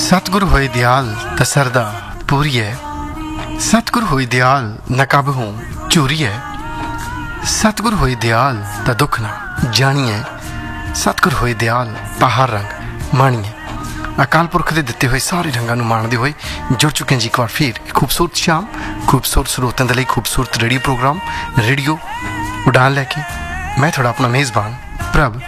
सतगुरु होए दयाल त सरदा पूरी है, सतगुरु होए दयाल न काबू चूरी है, सतगुरु होए दयाल त दुख ना जानिए, सतगुरु होए दयाल पहाड़ रंग माणीए। अकाल पुरख के दिते हुए सारे रंगों को माणते हुए जुड़ चुके हैं जी एक बार फिर खूबसूरत शाम खूबसूरत स्रोतों के लिए खूबसूरत रेडियो प्रोग्राम रेडियो उड़ान लैके मैं थोड़ा अपना मेज़बान प्रभ